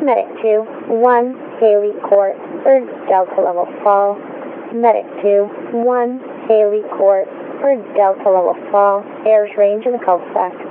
Medic 2-1, Haley Court, for Delta Level Fall. Medic 2-1, Haley Court, for Delta Level Fall. Air's range in the cul-de-sac.